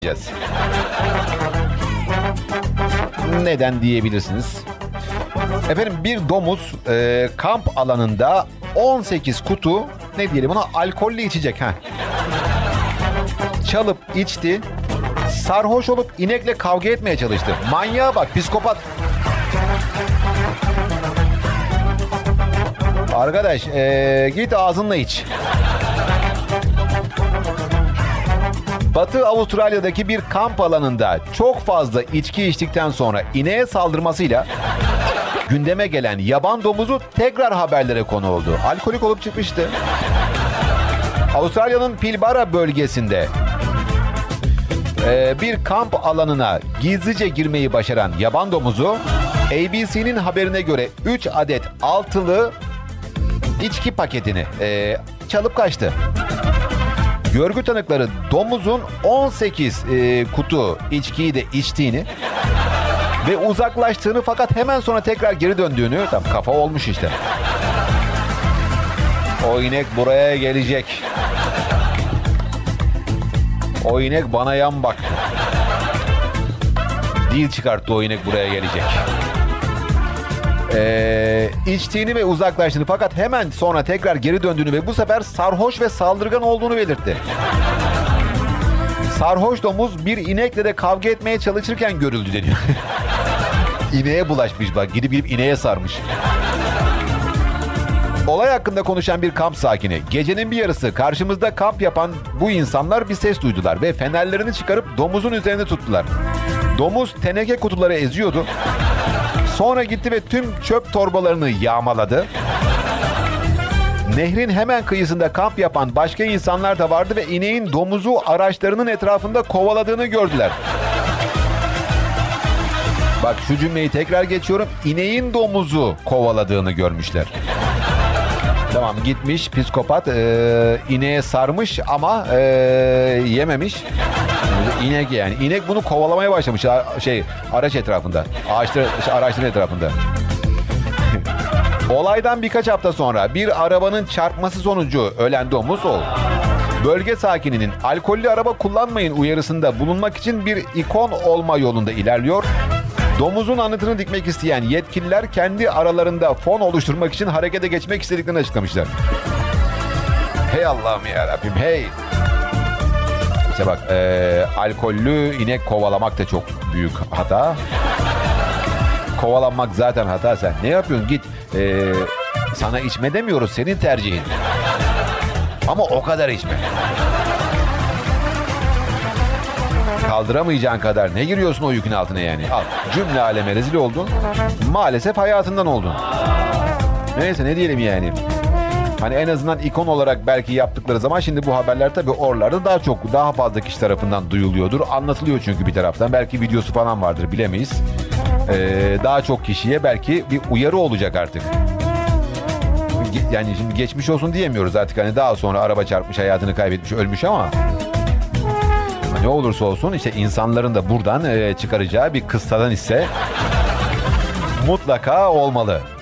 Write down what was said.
Neden diyebilirsiniz? Efendim bir domuz kamp alanında 18 kutu ne diyelim ona alkollü içecek. Çalıp içti. Sarhoş olup inekle kavga etmeye çalıştı. Manyağa bak, psikopat. Arkadaş git ağzınla iç. Batı Avustralya'daki bir kamp alanında çok fazla içki içtikten sonra ineğe saldırmasıyla gündeme gelen yaban domuzu tekrar haberlere konu oldu. Alkolik olup çıkmıştı. Avustralya'nın Pilbara bölgesinde bir kamp alanına gizlice girmeyi başaran yaban domuzu ABC'nin haberine göre 3 adet altılı içki paketini çalıp kaçtı. Görgü tanıkları domuzun 18 kutu içkiyi de içtiğini ve uzaklaştığını fakat hemen sonra tekrar geri döndüğünü, tam kafa olmuş işte. O inek buraya gelecek. O inek bana yan baktı. Dil çıkarttı, o inek buraya gelecek. İçtiğini ve uzaklaştığını fakat hemen sonra tekrar geri döndüğünü ve bu sefer sarhoş ve saldırgan olduğunu belirtti. Sarhoş domuz bir inekle de kavga etmeye çalışırken görüldü deniyor. İneğe bulaşmış bak, gidip ineğe sarmış. Olay hakkında konuşan bir kamp sakini, gecenin bir yarısı karşımızda kamp yapan bu insanlar bir ses duydular ve fenerlerini çıkarıp domuzun üzerine tuttular. Domuz teneke kutuları eziyordu. Sonra gitti ve tüm çöp torbalarını yağmaladı. Nehrin hemen kıyısında kamp yapan başka insanlar da vardı ve ineğin domuzu araçlarının etrafında kovaladığını gördüler. Bak şu cümleyi tekrar geçiyorum. İneğin domuzu kovaladığını görmüşler. Tamam, gitmiş psikopat ineğe sarmış ama yememiş. İnek yani. İnek bunu kovalamaya başlamış araç etrafında. Araçların etrafında. Olaydan birkaç hafta sonra bir arabanın çarpması sonucu ölen domuz oldu. Bölge sakininin alkollü araba kullanmayın uyarısında bulunmak için bir ikon olma yolunda ilerliyor. Domuzun anıtını dikmek isteyen yetkililer kendi aralarında fon oluşturmak için harekete geçmek istediklerini açıklamışlar. Hey Allah'ım yarabbim hey. İşte bak alkollü inek kovalamak da çok büyük hata. Kovalanmak zaten hata. Sen ne yapıyorsun? Git. Sana içme demiyoruz. Senin tercihin. Ama o kadar içme. Kaldıramayacağın kadar ne giriyorsun o yükün altına yani? Al. Cümle aleme rezil oldun. Maalesef hayatından oldun. Neyse ne diyelim yani. Hani en azından ikon olarak belki yaptıkları zaman şimdi bu haberler tabii oralarda daha fazla kişi tarafından duyuluyordur. Anlatılıyor çünkü bir taraftan. Belki videosu falan vardır, bilemeyiz. Daha çok kişiye belki bir uyarı olacak artık. Yani şimdi geçmiş olsun diyemiyoruz artık, hani daha sonra araba çarpmış, hayatını kaybetmiş, ölmüş ama ne olursa olsun işte insanların da buradan çıkaracağı bir kıssadan ise mutlaka olmalı.